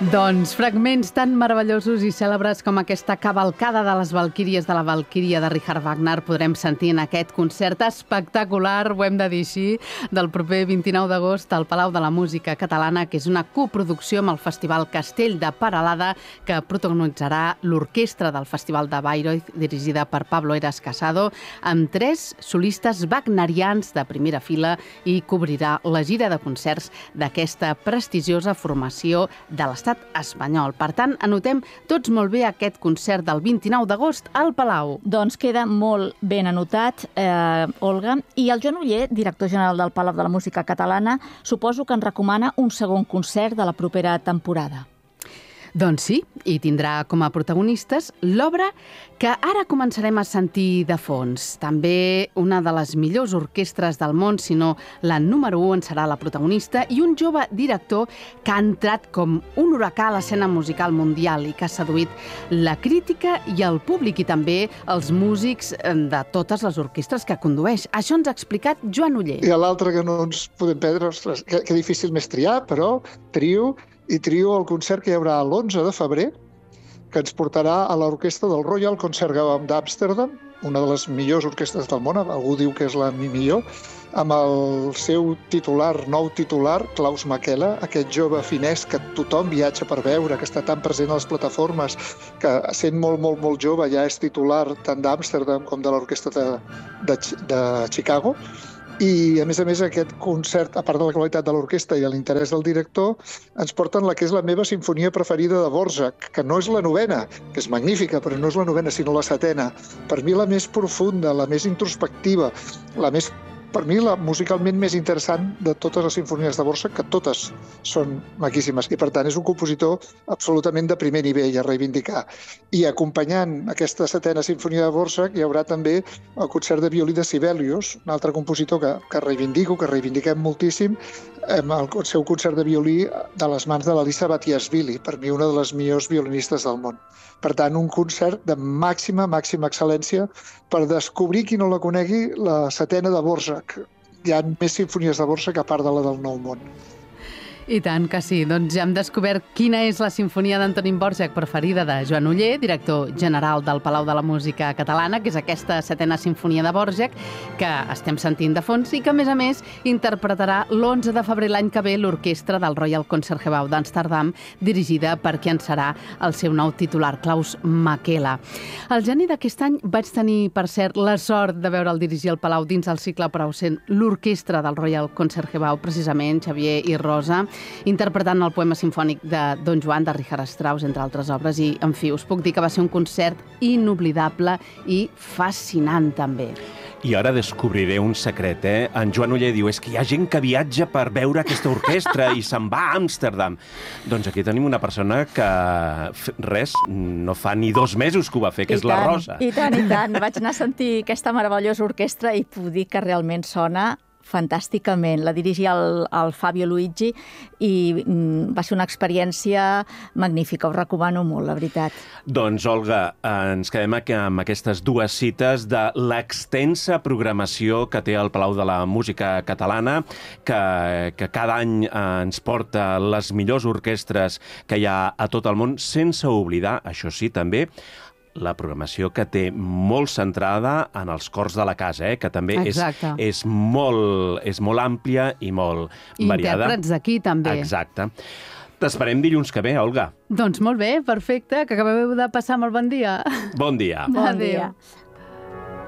Doncs fragments tan meravellosos i cèlebres com aquesta cavalcada de les Valquíries de la Valquíria de Richard Wagner podrem sentir en aquest concert espectacular, ho hem de dir així, del proper 29 d'agost al Palau de la Música Catalana, que és una coproducció amb el Festival Castell de Peralada, que protagonitzarà l'orquestra del Festival de Bayreuth, dirigida per Pablo Eras Casado, amb 3 solistes wagnerians de primera fila i cobrirà la gira de concerts d'aquesta prestigiosa formació de l'estat espanyol. Per tant, anotem tots molt bé aquest concert del 29 d'agost al Palau. Doncs queda molt ben anotat, Olga. I el Joan Oller, director general del Palau de la Música Catalana, suposo que ens recomana un segon concert de la propera temporada. Doncs sí, i tindrà com a protagonistes l'obra que ara començarem a sentir de fons. També una de les millors orquestres del món, si no la número 1 en serà la protagonista, i un jove director que ha entrat com un huracà a l'escena musical mundial i que ha seduït la crítica i el públic i també els músics de totes les orquestres que condueix. Això ens ha explicat Joan Oller. I l'altre que no ens podem perdre, ostres, que difícil més triar, però trio el concert que hi haurà l'11 de febrer, que ens portarà a l'orquestra del Royal Concertgebouw d'Amsterdam, una de les millors orquestres del món, algú diu que és la millor, amb el seu nou titular, Klaus Makela, aquest jove finès que tothom viatja per veure, que està tan present a les plataformes, que sent molt jove ja és titular tant d'Amsterdam com de l'orquestra de Chicago. I, a més, aquest concert, a part de la qualitat de l'orquestra i l'interès del director, ens porten la que és la meva sinfonia preferida de Dvořák, que no és la novena, que és magnífica, però no és la novena, sinó la setena. Per mi la més profunda, la més introspectiva, per mi la musicalment més interessant de totes les sinfonies de Dvořák, que totes són maquíssimes. I, per tant, és un compositor absolutament de primer nivell a reivindicar. I acompanyant aquesta setena sinfonia de Dvořák hi haurà també el concert de violí de Sibelius, un altre compositor que reivindiquem moltíssim, amb el seu concert de violí de les mans de l'Elisa Batiashvili, per mi una de les millors violinistes del món. Per tant, un concert de màxima excel·lència per descobrir, qui no la conegui, la setena de Dvořák. Hi ha més sinfonies de Dvořák a part de la del Nou Món. I tant que sí. Doncs ja hem descobert quina és la sinfonia d'Antonín Dvořák preferida de Joan Oller, director general del Palau de la Música Catalana, que és aquesta setena sinfonia de Dvořák que estem sentint de fons i que, a més, interpretarà l'11 de febrer l'any que ve l'orquestra del Royal Concertgebouw d'Amsterdam, dirigida per qui en serà el seu nou titular, Klaus Makela. Al gener d'aquest any vaig tenir, per cert, la sort de veure'l dirigir al Palau dins el cicle Prausen, l'orquestra del Royal Concertgebouw, precisament, Xavier i Rosa, interpretant el poema sinfònic de Don Joan de Richard Strauss, entre altres obres, i, en fi, us puc dir que va ser un concert inoblidable i fascinant, també. I ara descobriré un secret, En Joan Oller diu, és que hi ha gent que viatja per veure aquesta orquestra i se'n va a Amsterdam. Doncs aquí tenim una persona que, no fa ni 2 mesos que ho va fer, que és la Rosa. I tant. Vaig anar a sentir aquesta meravellosa orquestra i puc dir que realment sona fantàsticament. La dirigia el Fabio Luigi i va ser una experiència magnífica. Us recomano molt, la veritat. Doncs, Olga, ens quedem amb aquestes 2 cites de l'extensa programació que té el Palau de la Música Catalana, que cada any ens porta les millors orquestres que hi ha a tot el món, sense oblidar, això sí, també, la programació que té molt centrada en els cors de la casa, que també és molt àmplia i molt variada. Intèrprets d'aquí, també. Exacte. T'esperem dilluns que ve, Olga. Doncs molt bé, perfecte, que acabeu de passar molt bon dia. Bon dia. Bon dia.